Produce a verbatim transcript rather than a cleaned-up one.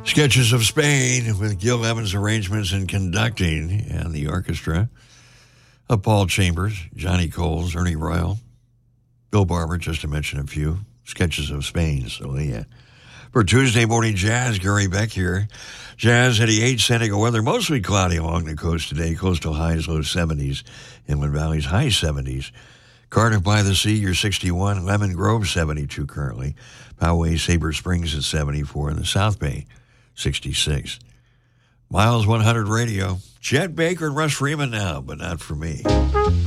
Sketches of Spain with Gil Evans arrangements and conducting, and the orchestra of Paul Chambers, Johnny Coles, Ernie Royal, Bill Barber, just to mention a few. Sketches of Spain, so yeah. For Tuesday morning jazz, Gary Beck here. Jazz eighty-eight, San Diego weather, mostly cloudy along the coast today. Coastal highs, low seventies. Inland valleys, high seventies. Cardiff by the Sea, you're sixty-one. Lemon Grove, seventy-two currently. Poway, Sabre Springs at seventy-four. In the South Bay, sixty-six. Miles one hundred Radio. Chet Baker and Russ Freeman now, but not for me.